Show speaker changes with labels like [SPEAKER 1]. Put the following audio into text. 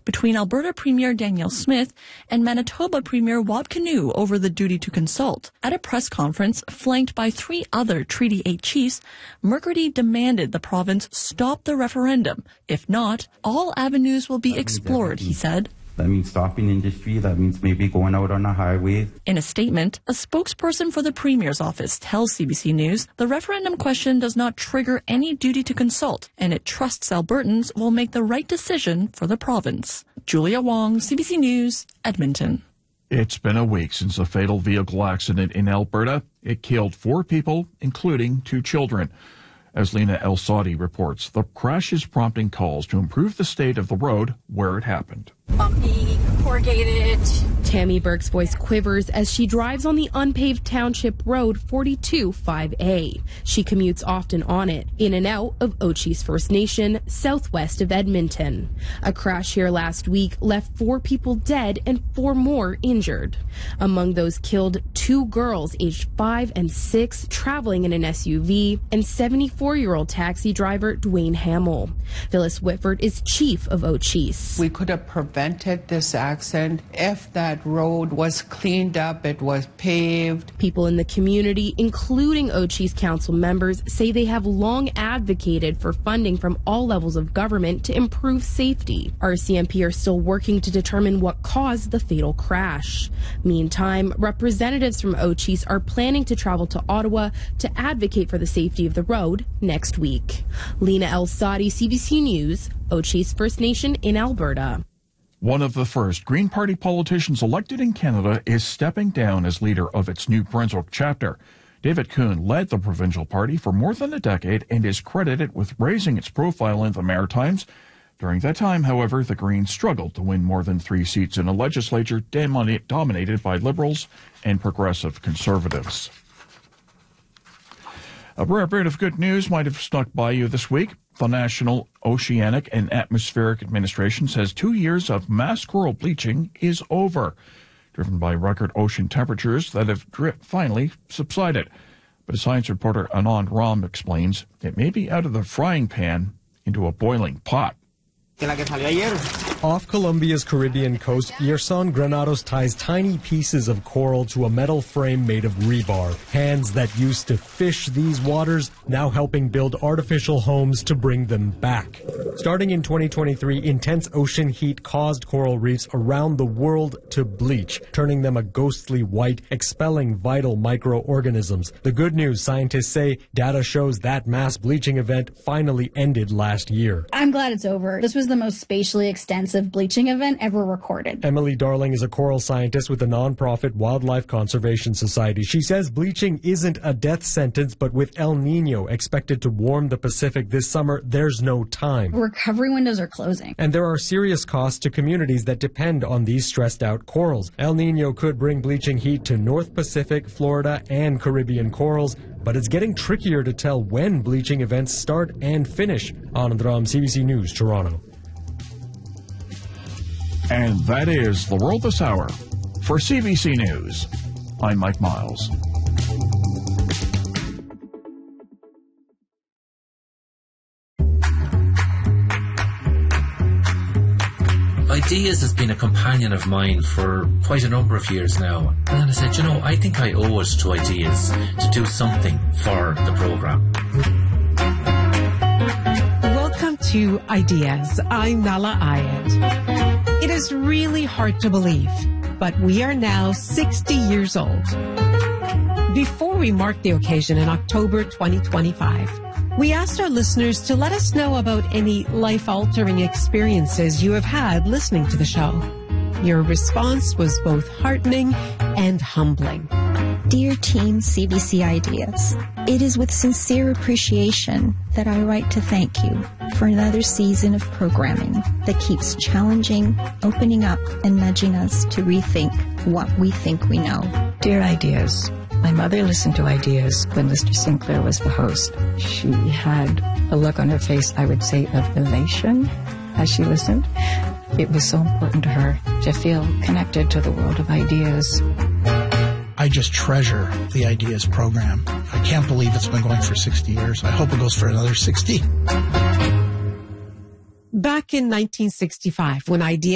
[SPEAKER 1] between Alberta Premier Danielle Smith and Manitoba Premier Wab Kinew over the duty to consult. At a press conference flanked by 3 other Treaty 8 chiefs, McCurdy demanded the province stop the referendum. If not, all avenues will be explored, he said.
[SPEAKER 2] That means stopping industry. That means maybe going out on a highway.
[SPEAKER 1] In a statement, a spokesperson for the Premier's office tells CBC News the referendum question does not trigger any duty to consult, and it trusts Albertans will make the right decision for the province. Julia Wong, CBC News, Edmonton.
[SPEAKER 3] It's been a week since a fatal vehicle accident in Alberta. It killed 4 people, including 2 children. As Lena El-Sadi reports, the crash is prompting calls to improve the state of the road where it happened.
[SPEAKER 4] Bumpy, corrugated.
[SPEAKER 5] Tammy Burke's voice quivers as she drives on the unpaved township road 42-5A. She commutes often on it, in and out of Ochese First Nation, southwest of Edmonton. A crash here last week left 4 people dead and 4 more injured. Among those killed, 2 girls aged 5 and 6 traveling in an SUV, and 74-year-old taxi driver Dwayne Hamill. Phyllis Whitford is chief of Ochese.
[SPEAKER 6] We could have prevented this accident if that road was cleaned up, it was paved.
[SPEAKER 5] People in the community, including Ochese Council members, say they have long advocated for funding from all levels of government to improve safety. RCMP are still working to determine what caused the fatal crash. Meantime, representatives from Ochese are planning to travel to Ottawa to advocate for the safety of the road next week. Lena El-Sadi, CBC News, Ochese First Nation in Alberta.
[SPEAKER 3] One of the first Green Party politicians elected in Canada is stepping down as leader of its New Brunswick chapter. David Coon led the provincial party for more than a decade and is credited with raising its profile in the Maritimes. During that time, however, the Greens struggled to win more than 3 seats in a legislature dominated by Liberals and Progressive Conservatives. A rare bit of good news might have snuck by you this week. The National Oceanic and Atmospheric Administration says 2 years of mass coral bleaching is over, driven by record ocean temperatures that have finally subsided. But as science reporter Anand Ram explains, it may be out of the frying pan into a boiling pot.
[SPEAKER 7] Off Colombia's Caribbean coast, Yerson Granados ties tiny pieces of coral to a metal frame made of rebar. Hands that used to fish these waters now helping build artificial homes to bring them back. Starting in 2023, intense ocean heat caused coral reefs around the world to bleach, turning them a ghostly white, expelling vital microorganisms. The good news, scientists say, data shows that mass bleaching event finally ended last year.
[SPEAKER 4] I'm glad it's over. This was the most spatially extensive bleaching event ever recorded.
[SPEAKER 7] Emily Darling is a coral scientist with the nonprofit Wildlife Conservation Society. She says bleaching isn't a death sentence, but with El Nino expected to warm the Pacific this summer, there's no time.
[SPEAKER 4] Recovery windows are closing.
[SPEAKER 7] And there are serious costs to communities that depend on these stressed out corals. El Nino could bring bleaching heat to North Pacific, Florida, and Caribbean corals, but it's getting trickier to tell when bleaching events start and finish. Anand Ram, CBC News, Toronto.
[SPEAKER 3] And that is The World This Hour. For CBC News, I'm Mike Miles.
[SPEAKER 8] Ideas has been a companion of mine for quite a number of years now. And then I said, I think I owe it to Ideas to do something for the programme.
[SPEAKER 9] Welcome to Ideas. I'm Nala Ayed. It is really hard to believe, but we are now 60 years old. Before we mark the occasion in October 2025, we asked our listeners to let us know about any life-altering experiences you have had listening to the show. Your response was both heartening and humbling.
[SPEAKER 10] Dear Team CBC Ideas, it is with sincere appreciation that I write to thank you for another season of programming that keeps challenging, opening up, and nudging us to rethink what we think we know.
[SPEAKER 11] Dear Ideas, my mother listened to Ideas when Mr. Sinclair was the host. She had a look on her face, I would say, of elation as she listened. It was so important to her to feel connected to the world of ideas.
[SPEAKER 12] I just treasure the Ideas program. I can't believe it's been going for 60 years. I hope it goes for another 60.
[SPEAKER 9] Back in 1965, when Ideas